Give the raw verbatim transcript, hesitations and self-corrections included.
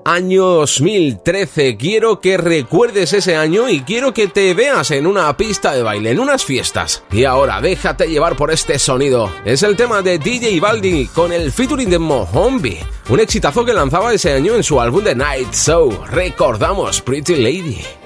Año dos mil trece, quiero que recuerdes ese año y quiero que te veas en una pista de baile, en unas fiestas. Y ahora déjate llevar por este sonido. Es el tema de D J Baldi con el featuring de Mohombi, un exitazo que lanzaba ese año en su álbum The Night Show. Recordamos Pretty Lady.